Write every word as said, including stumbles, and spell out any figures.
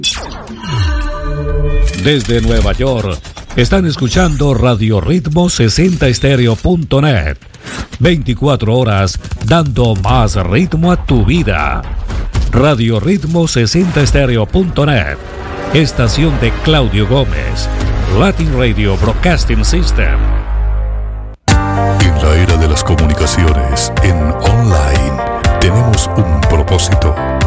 Desde Nueva York, están escuchando Radio Ritmo sesenta estéreo punto net. veinticuatro horas dando más ritmo a tu vida. Radio Ritmo sesenta estéreo punto net. Estación de Claudio Gómez. Latin Radio Broadcasting System. En la era de las comunicaciones, en online, tenemos un propósito.